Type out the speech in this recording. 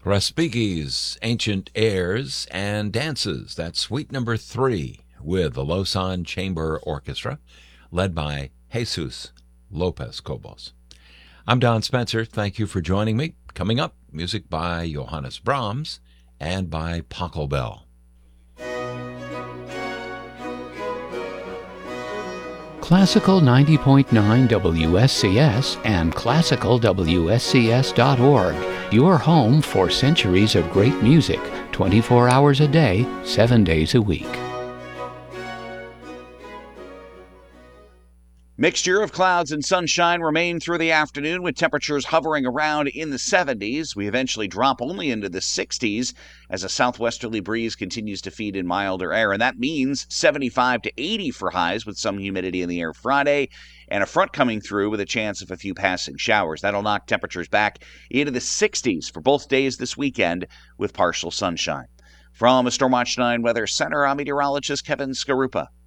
Respighi's Ancient Airs and Dances. That's suite number 3 with the Lausanne Chamber Orchestra, led by Jesus Lopez Cobos. I'm Don Spencer. Thank you for joining me. Coming up, music by Johannes Brahms and by Pachelbel. Classical 90.9 WSCS and classicalwscs.org. Your home for centuries of great music, 24 hours a day, 7 days a week. Mixture of clouds and sunshine remain through the afternoon with temperatures hovering around in the 70s. We eventually drop only into the 60s as a southwesterly breeze continues to feed in milder air. And that means 75 to 80 for highs with some humidity in the air Friday and a front coming through with a chance of a few passing showers. That'll knock temperatures back into the 60s for both days this weekend with partial sunshine. From a Stormwatch 9 Weather Center, I'm meteorologist Kevin Skarupa.